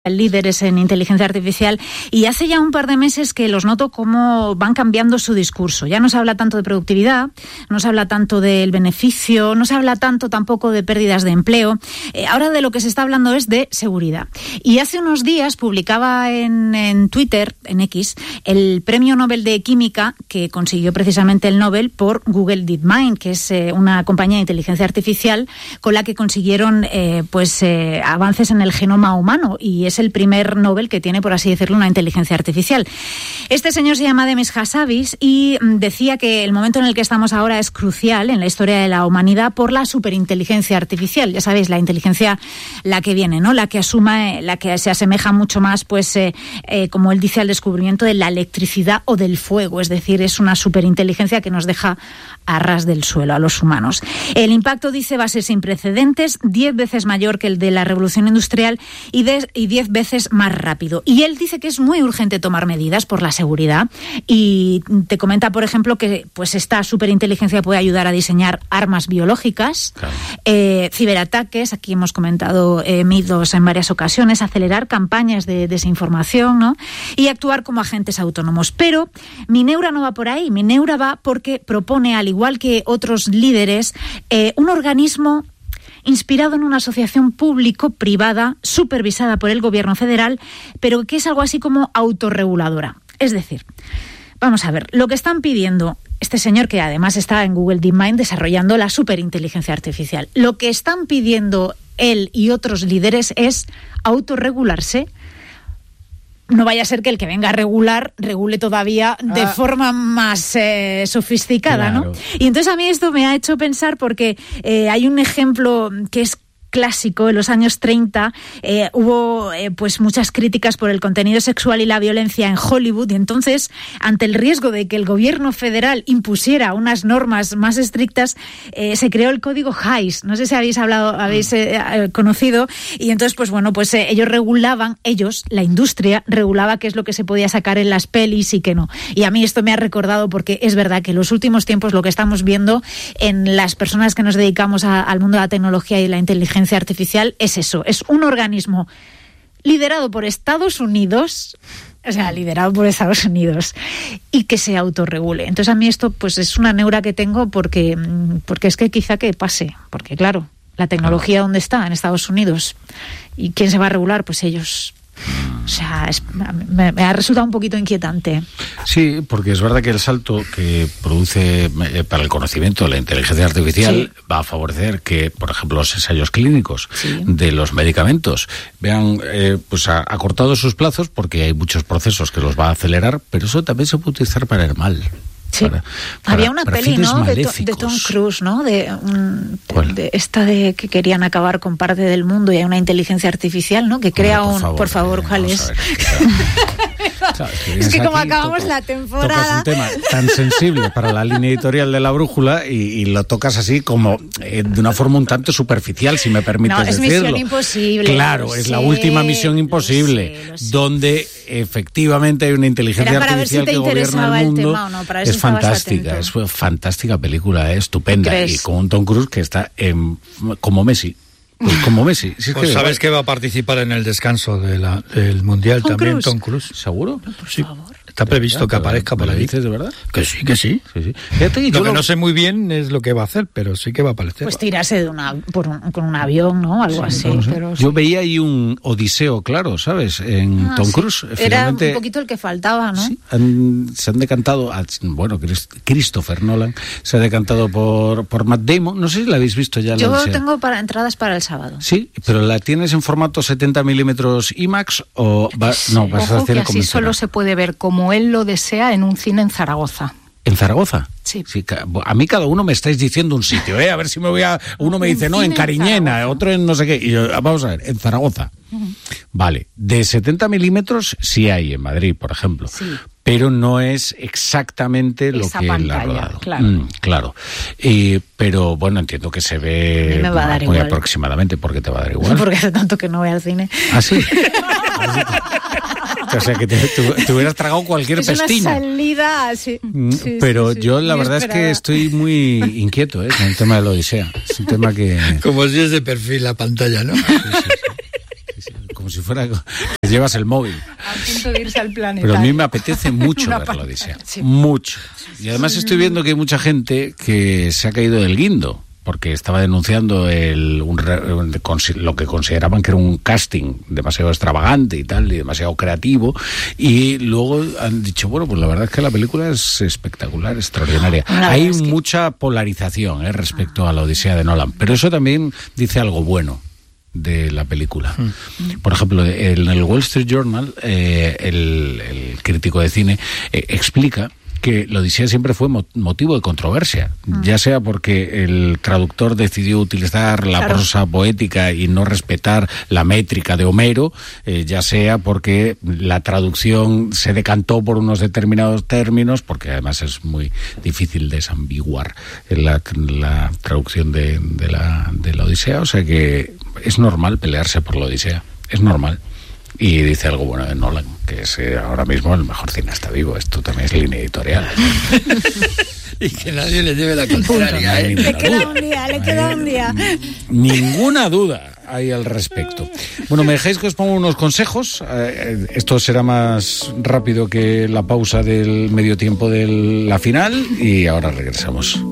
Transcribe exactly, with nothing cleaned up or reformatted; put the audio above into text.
líderes en inteligencia artificial, y hace ya un par de meses que los noto cómo van cambiando su discurso. Ya no se habla tanto de productividad, no se habla tanto del beneficio, no se habla tanto tampoco de pérdidas de empleo. Eh, ahora de lo que se está hablando es de seguridad. Y hace unos días publicaba en, en Twitter, en X, el premio Nobel de Química que consiguió precisamente el Nobel por Google DeepMind, que es eh, una compañía de inteligencia artificial con la que consiguieron eh, pues eh, avances en el genoma humano, y es el primer Nobel que tiene, por así decirlo, una inteligencia artificial. Este señor se llama Demis Hassabis y decía que el momento en el que estamos ahora es crucial en la historia de la humanidad por la superinteligencia artificial. Ya sabéis, la inteligencia, la que viene, ¿no? La que asuma, la que se asemeja mucho más, pues, eh, eh, como él dice, al descubrimiento de la electricidad o del fuego. Es decir, es una superinteligencia que nos deja a ras del suelo a los humanos. El impacto, dice, va a ser sin precedentes, diez veces mayor que el de la revolución industrial y, de, y diez veces más rápido. Y él dice que es muy urgente tomar medidas por la seguridad, y te comenta, por ejemplo, que pues esta superinteligencia puede ayudar a diseñar armas biológicas, claro. eh, ciberataques, aquí hemos comentado eh, mitos en varias ocasiones, acelerar campañas de desinformación, ¿no? Y actuar como agentes autónomos. Pero Mineura no va por ahí. Mineura va porque propone, al igual que otros líderes, eh, un organismo inspirado en una asociación público-privada supervisada por el gobierno federal, pero que es algo así como autorreguladora. Es decir, vamos a ver, lo que están pidiendo este señor, que además está en Google DeepMind desarrollando la superinteligencia artificial, lo que están pidiendo él y otros líderes es autorregularse. No vaya a ser que el que venga a regular regule todavía de ah. forma más eh, sofisticada, claro. ¿no? Y entonces a mí esto me ha hecho pensar porque eh, hay un ejemplo que es clásico. En los años treinta eh, hubo eh, pues muchas críticas por el contenido sexual y la violencia en Hollywood, y entonces, ante el riesgo de que el gobierno federal impusiera unas normas más estrictas, eh, se creó el código Hays. No sé si habéis hablado, habéis eh, conocido, y entonces pues bueno, pues eh, ellos regulaban, ellos, la industria, regulaba qué es lo que se podía sacar en las pelis y qué no. Y a mí esto me ha recordado, porque es verdad que en los últimos tiempos lo que estamos viendo en las personas que nos dedicamos a, al mundo de la tecnología y la inteligencia artificial es eso, es un organismo liderado por Estados Unidos, o sea, liderado por Estados Unidos, y que se autorregule. Entonces a mí esto pues es una neura que tengo, porque, porque es que quizá que pase, porque claro, la tecnología ¿dónde está? En Estados Unidos. ¿Y quién se va a regular? Pues ellos. O sea, es, me, me ha resultado un poquito inquietante. Sí, porque es verdad que el salto que produce eh, para el conocimiento de la inteligencia artificial sí. va a favorecer que, por ejemplo, los ensayos clínicos sí. de los medicamentos vean eh, pues a, acortados sus plazos, porque hay muchos procesos que los va a acelerar, pero eso también se puede utilizar para el mal. Sí. Para, para, Había una peli, ¿no? De, to, de Tom Cruise, ¿no? De, um, de, de esta de que querían acabar con parte del mundo y hay una inteligencia artificial, ¿no? Que crea bueno, por un... Favor, por favor, ¿cuál es? Ver, claro, es que, es que como acabamos toco, la temporada... Tocas un tema tan sensible para la línea editorial de La Brújula y, y lo tocas así como eh, de una forma un tanto superficial, si me permites no, es decirlo. Misión Imposible. Claro, es sé, la última Misión Imposible, lo sé, lo sé. donde efectivamente hay una inteligencia Era para artificial ver si te que gobierna el mundo. El tema o no, para eso es fantástica, es fantástica película, es estupenda, y con un Tom Cruise que está en, como Messi. Pues como Messi. Si es pues que sabes igual. que va a participar en el descanso de la, del Mundial Tom también, Cruise. Tom Cruise. ¿Seguro? No, por sí. favor. Está previsto que aparezca por ahí. ¿Dices de verdad? Que sí, que sí. sí, sí. Fíjate, lo yo que lo... no sé muy bien es lo que va a hacer, pero sí que va a aparecer. Pues tirarse de una, por un, con un avión, ¿no? Algo sí, así. No sé. Pero yo sí. veía ahí un odiseo, claro, ¿sabes? En ah, Tom sí. Cruise. Era un poquito el que faltaba, ¿no? Sí, han, se han decantado, bueno, Christopher Nolan se ha decantado por, por Matt Damon. No sé si la habéis visto ya. Yo la tengo para entradas para el sábado. Sí, pero ¿la tienes en formato setenta milímetros IMAX o va, no, vas Ojo a hacer que el así solo se puede ver como él lo desea en un cine en Zaragoza. ¿En Zaragoza? Sí. sí. A mí cada uno me estáis diciendo un sitio, ¿eh? A ver si me voy a... Uno me dice, no, en Cariñena, en otro en no sé qué. Y yo, vamos a ver, en Zaragoza. Uh-huh. Vale, de setenta milímetros sí hay en Madrid, por ejemplo. Sí. Pero no es exactamente lo Esa que pantalla, él ha rodado. Claro. Mm, claro. Y, pero bueno, entiendo que se ve me va a dar muy igual. aproximadamente, porque te va a dar igual. Porque hace tanto que no voy al cine. ¿Ah, sí? O sea, que te, te, te hubieras tragado cualquier es pestina. Es una salida así. Sí, pero sí, yo la verdad esperada. Es que estoy muy inquieto ¿eh? con el tema de la Odisea. Es un tema que... Como si es de perfil la pantalla, ¿no? Sí, sí, sí. Sí, sí. Como como si fuera que llevas el móvil. A punto de irse al planeta. Pero a mí me apetece mucho ver la Odisea, sí. mucho. Y además estoy viendo que hay mucha gente que se ha caído del guindo, porque estaba denunciando el, un, lo que consideraban que era un casting demasiado extravagante y tal, y demasiado creativo, y luego han dicho, bueno, pues la verdad es que la película es espectacular, extraordinaria. Hay es que... mucha polarización eh, respecto a la Odisea de Nolan, pero eso también dice algo bueno de la película. Mm. Por ejemplo, en el Wall Street Journal, eh, el, el crítico de cine eh, explica que la Odisea siempre fue motivo de controversia, mm. ya sea porque el traductor decidió utilizar la claro. prosa poética y no respetar la métrica de Homero, eh, ya sea porque la traducción se decantó por unos determinados términos, porque además es muy difícil desambiguar la, la traducción de, de, la, de la Odisea, o sea que es normal pelearse por la Odisea, es normal. Y dice algo bueno de Nolan, que es eh, ahora mismo el mejor cineasta vivo. Esto también es línea editorial. Y que nadie le lleve la contraria. ¿eh? Le queda un día, le queda un día. Ninguna duda hay al respecto. Bueno, ¿me dejáis que os ponga unos consejos? Eh, esto será más rápido que la pausa del medio tiempo de la final y ahora regresamos.